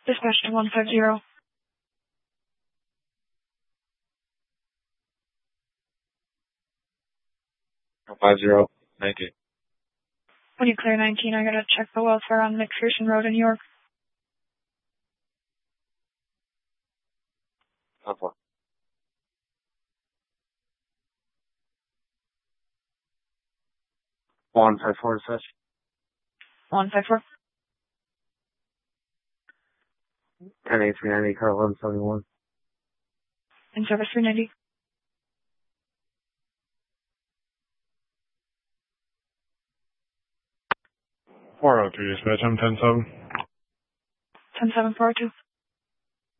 Dispatch to 150. 50, 19. When you clear 19, I gotta check the welfare on McPherson Road in York. How far? 154 dispatch. 154. 10-8-390, car 1171. In service 390. 403 dispatch, I'm 10-7. 10742.